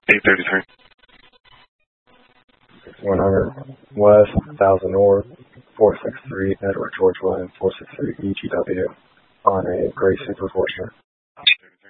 833. 100 West, 1000 North, 463 Edward George William, 463 EGW on a Gray Super Fortunate.